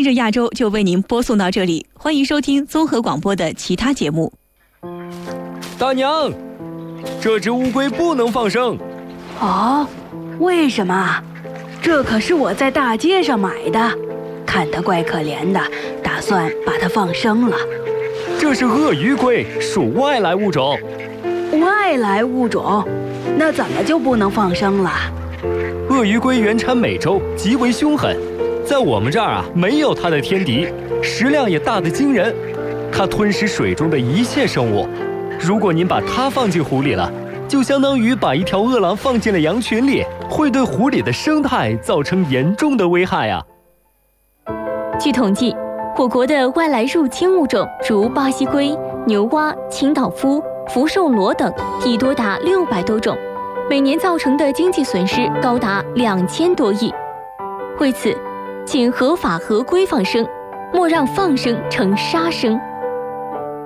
今日亚洲就为您播送到这里，欢迎收听综合广播的其他节目。 大娘，这只乌龟不能放生。 哦，为什么？这可是我在大街上买的，看它怪可怜的，打算把它放生了。 这是鳄鱼龟，属外来物种。 外来物种？那怎么就不能放生了？ 鳄鱼龟原产美洲，极为凶狠，在我们这儿啊，没有它的天敌，食量也大得惊人。它吞食水中的一切生物，如果您把它放进湖里了，就相当于把一条饿狼放进了羊群里，会对湖里的生态造成严重的危害啊。 据统计，我国的外来入侵物种如巴西龟、牛蛙、清道夫、福寿螺等已多达600多种，每年造成的经济损失高达2000多亿。为此，请合法合规放生，莫让放生成杀生。